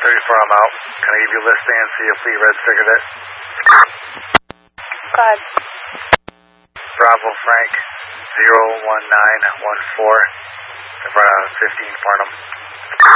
34, I'm out. Can I give you a list and see if we red-triggered it? Go ahead. Bravo Frank 01914. 15 Farnham.